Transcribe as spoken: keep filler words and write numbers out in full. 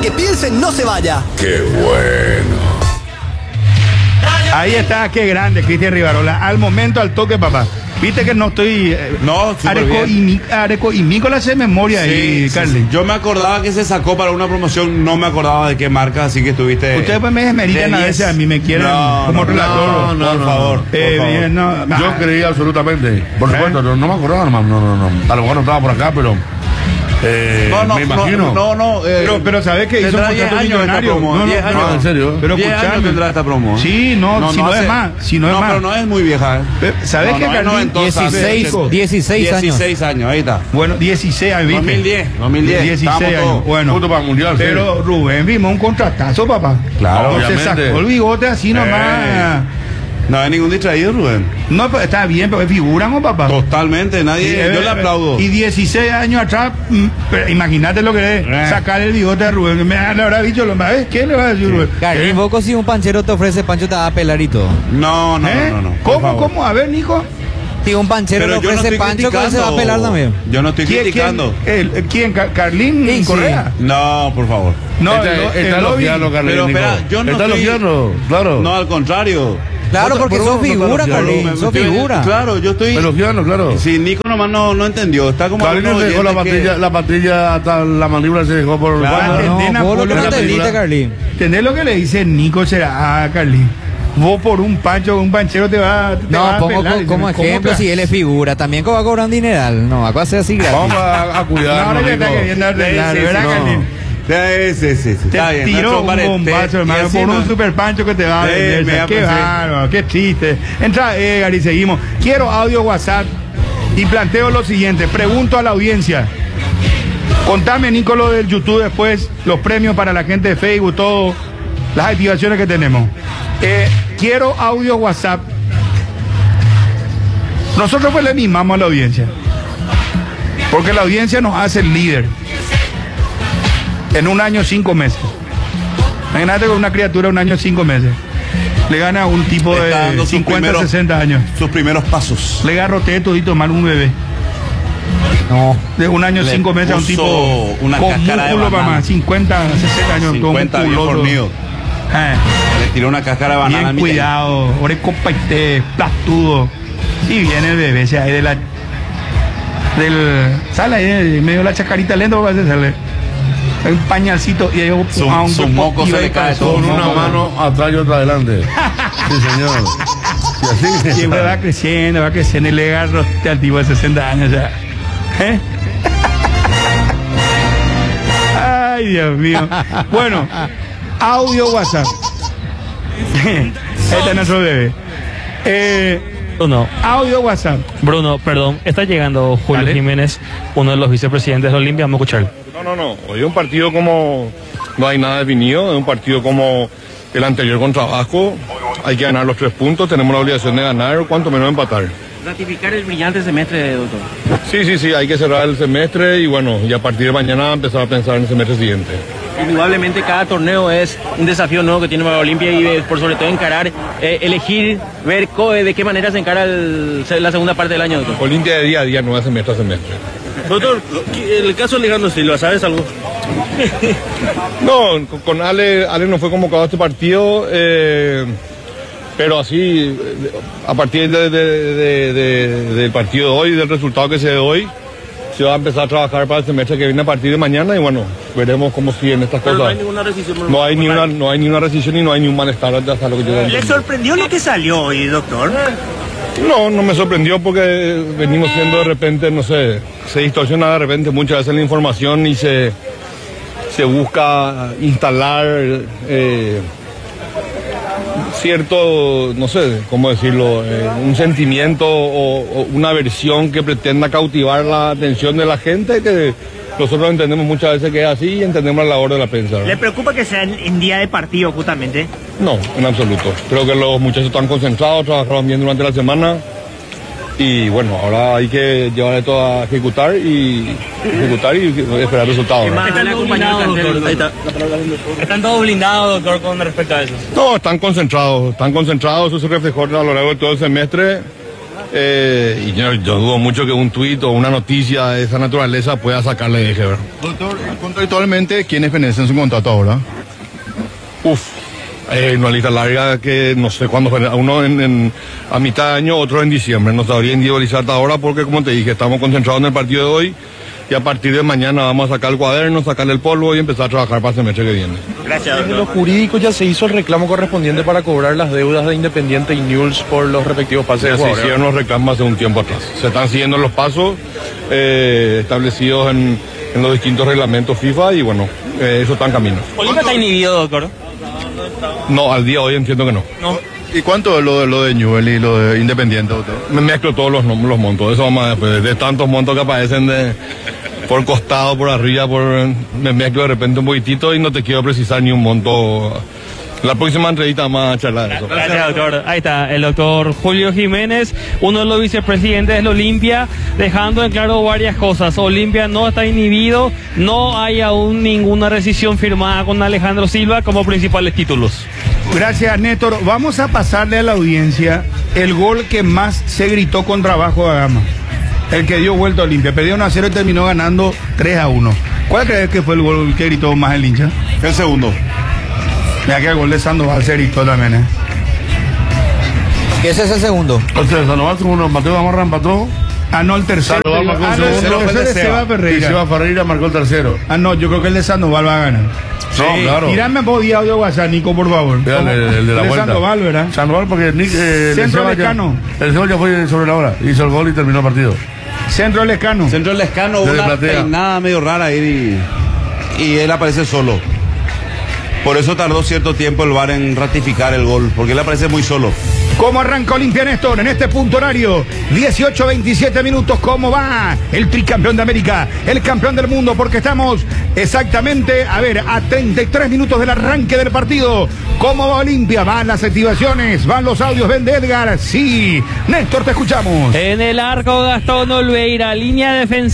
que Pilsen no se vaya. ¡Qué bueno! Ahí está, qué grande, Cristian Rivarola. Al momento, al toque, papá. Viste que no estoy. Eh, no, Areco y, mi, Areco y Mícola hace memoria sí, ahí, sí, Carly. Sí. Yo me acordaba que se sacó para una promoción, no me acordaba de qué marca, así que estuviste. Ustedes pues me desmeritan a veces, a mí me quieren no, como no, relator. No, no, por no, favor. No, por eh, favor. Bien, no, yo ah, creí absolutamente. Por supuesto, ¿eh? no, no me acordaba, hermano. No, no, no. A lo mejor no estaba por acá, pero. Eh, no, no, me imagino. No, no, no eh, pero, pero sabes que hizo un contrato millonario. Promo, no, no, diez años, no, en serio. Pero escuchame, tendrá esta promo. Sí, no, no si no, no es más, si no es no, más. pero no es muy vieja. ¿eh? ¿Sabes no, que no Carlín? dieciséis, dieciséis años. dieciséis años, ahí está. Bueno, dieciséis años, ¿viste? dos mil diez, dos mil diez. dieciséis años. Bueno, punto para el mundial. Pero sí. Rubén vimos un contratazo, papá. Claro, no, se sacó el bigote así nomás. Eh. No hay ningún distraído, Rubén. No, pero está bien, pero figuran, ¿o papá? Totalmente, nadie, sí, yo le aplaudo. Y dieciséis años atrás, imagínate lo que es eh. sacar el bigote a Rubén. Me le habrá dicho lo más, ¿qué le va a decir Rubén? Carlín, vos si un panchero te ofrece pancho te va a pelar y todo. No, no, ¿Eh? no, no, no. ¿Cómo, cómo? A ver, Nico. Si un panchero le ofrece no pancho, que se va a pelar también. Yo no estoy ¿Quién, criticando. ¿Quién? El, ¿quién? ¿Carlín sí, Correa? Sí. No, por favor. No, está, está elogiando, Carlín. Pero espera, yo no está estoy... elogiando, claro. No, al contrario. Claro, porque sos figura, Carlín, sos figura. Claro, yo estoy... Elogiando, claro. Sí, Nico nomás no, no entendió. Está como... Carlín se dejó la patilla, que... la patilla hasta la mandíbula se dejó por... Claro, no, no, vos lo que no entendiste, Carlín. ¿Entendés lo que le dice Nico? Será, ah, Carlín. Vos por un pancho, un panchero te va, te no, va a pongo pelar. como, como ejemplo, si él es figura, también va a cobrar un dineral. No, va a ser así gratis. Vamos a, a cuidar. No, ahora que está queriendo arreglar, ¿verdad, Carlín? Sí, sí, sí. Te está bien, tiró un bombazo, hermano, por un super pancho que te va a vender. Qué bárbaro, qué chiste. Entra, Edgar, y seguimos. Quiero audio WhatsApp y planteo lo siguiente. Pregunto a la audiencia. Contame, Nico, lo del YouTube después, los premios para la gente de Facebook, todo, las activaciones que tenemos. Eh, quiero audio WhatsApp. Nosotros pues le animamos a la audiencia, porque la audiencia nos hace el líder. En un año, cinco meses. Imagínate con una criatura un año, cinco meses. Le gana a un tipo de cincuenta, primeros, sesenta años. Sus primeros pasos. Le garrotea todito mal un bebé. No. De un año, cinco meses a un tipo una con músculo para más. cincuenta, sesenta años. cincuenta, bien fornido. Eh. Le tiró una cáscara de banana. Bien cuidado. Ore compaité, plastudo. Y viene el bebé, se ahí de la... Del... Sale ahí de medio de la chacarita lenta para hacerle. Un pañalcito y ahí su, a un su moco se le cae todo. Con una mano atrás y otra adelante. Sí, señor. Y así. Siempre va creciendo, va creciendo y le agarro este al tipo de sesenta años ya. ¿Eh? Ay, Dios mío. Bueno, audio WhatsApp. Este es nuestro bebé. Eh, Bruno. Audio WhatsApp. Bruno, perdón, está llegando Julio ¿Vale? Jiménez, uno de los vicepresidentes de Olimpia. Vamos a escucharlo. No, no, no. Hoy es un partido como no hay nada definido, es un partido como el anterior contra Vasco. Hay que ganar los tres puntos, tenemos la obligación de ganar o cuanto menos empatar. Ratificar el brillante semestre, doctor. Sí, sí, sí, hay que cerrar el semestre y bueno, y a partir de mañana empezar a pensar en el semestre siguiente. Indudablemente cada torneo es un desafío nuevo que tiene para Olimpia y por sobre todo encarar, eh, elegir, ver de qué manera se encara el, la segunda parte del año, doctor. Olimpia de día a día, no es semestre a semestre. Doctor, el caso de Alejandro Silva, ¿sabes algo? No, con Ale, Ale no fue convocado a este partido, eh, pero así, a partir de, de, de, de, del partido de hoy, del resultado que se dé hoy, se va a empezar a trabajar para el semestre que viene a partir de mañana y bueno, veremos cómo siguen estas pero cosas. No hay ninguna rescisión. No hay ni una, no hay ni una rescisión y no hay ni un malestar hasta lo que yo. ¿Le sorprendió lo que salió hoy, doctor? No, no me sorprendió porque venimos siendo de repente, no sé, se distorsiona de repente muchas veces la información y se, se busca instalar eh, cierto, no sé cómo decirlo, eh, un sentimiento o, o una versión que pretenda cautivar la atención de la gente que nosotros entendemos muchas veces que es así y entendemos la labor de la prensa, ¿no? ¿Le preocupa que sea en, en día de partido justamente? No, en absoluto. Creo que los muchachos están concentrados, trabajaron bien durante la semana y bueno, ahora hay que llevar esto a ejecutar y ejecutar y esperar resultados, ¿no? ¿Están todos blindados, doctor? Está. ¿Están todos blindados, doctor, con respecto a eso? No, están concentrados, están concentrados, eso se reflejó a lo largo de todo el semestre Eh, y yo, yo dudo mucho que un tuit o una noticia de esa naturaleza pueda sacarle de eje, ¿verdad? Doctor, contractualmente, ¿quiénes penalizan su contrato ahora? Uf, eh, una lista larga que no sé cuándo, uno en, en, a mitad de año, otro en diciembre. No sabría individualizar hasta ahora porque, como te dije, estamos concentrados en el partido de hoy y a partir de mañana vamos a sacar el cuaderno, sacarle el polvo y empezar a trabajar para el semestre que viene. Gracias, doctor. En lo jurídico ya se hizo el reclamo correspondiente para cobrar las deudas de Independiente y Newell's por los respectivos pases ya de jugadores. Se hicieron los reclamos hace un tiempo atrás. Se están siguiendo los pasos eh, establecidos en, en los distintos reglamentos FIFA y bueno, eh, eso está en camino. ¿Olimpia está inhibido, doctor? No, al día de hoy entiendo que no. No. ¿Y cuánto es lo de, lo de Newell y lo de Independiente, doctor? Me mezclo todos los, los montos, eso vamos a después, de tantos montos que aparecen de, por costado, por arriba, por me mezclo de repente un poquitito y no te quiero precisar ni un monto. La próxima entrevista vamos a charlar de eso. Gracias, doctor. Ahí está, el doctor Julio Jiménez, uno de los vicepresidentes de Olimpia, dejando en claro varias cosas. Olimpia no está inhibido, no hay aún ninguna rescisión firmada con Alejandro Silva como principales títulos. Gracias, Néstor. Vamos a pasarle a la audiencia el gol que más se gritó con trabajo de Gama. El que dio vuelta a Olimpia. Perdió uno a cero y terminó ganando tres a uno. ¿Cuál crees que fue el gol que gritó más el hincha? El segundo. Mira que el gol de Sandoval se gritó también, ¿eh? Ese es el segundo. O sea, Sandoval segundo, Mateo Gamarra empató. Ah, no, el tercero. Sandoval marcó el Ah, no, el segundo. tercero de Seba Ferreira. Y Seba Ferreira marcó el tercero. Ah, no, yo creo que el de Sandoval va a ganar. Sí, no, claro. Tírame por día audio WhatsApp, Nico, por favor. El, el, el de la el vuelta. Sandoval, ¿verdad? Sandoval porque Nick, eh, Centro el Lescano. Ya, el Seba ya fue sobre la hora. Hizo el gol y terminó el partido. Centro Lescano. Centro Lescano, Desde una platea. peinada medio rara ahí y, y él aparece solo. Por eso tardó cierto tiempo el V A R en ratificar el gol, porque él aparece muy solo. ¿Cómo arranca Olimpia, Néstor? En este punto horario, dieciocho veintisiete minutos. ¿Cómo va el tricampeón de América? El campeón del mundo, porque estamos exactamente, a ver, a treinta y tres minutos del arranque del partido. ¿Cómo va Olimpia? Van las activaciones, van los audios, ven de Edgar. Sí, Néstor, te escuchamos. En el arco, Gastón Olveira, línea defensiva.